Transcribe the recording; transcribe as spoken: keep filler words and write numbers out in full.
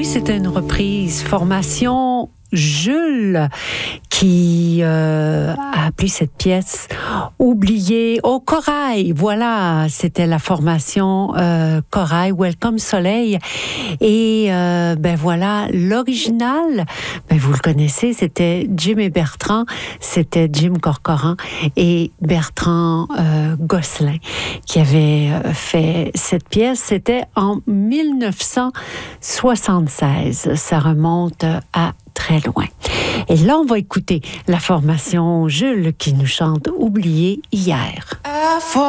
c'était une reprise. Formation Jules qui euh, a appelé cette pièce Oublié au Corail. Voilà, c'était la formation euh, Corail, Welcome Soleil. Et euh, ben voilà, l'original, ben vous le connaissez, c'était Jim et Bertrand, c'était Jim Corcoran et Bertrand euh, Gosselin qui avaient euh, fait cette pièce. C'était en dix-neuf cent soixante-seize. Ça remonte à très loin. Et là, on va écouter la formation Jules qui nous chante Oublié hier.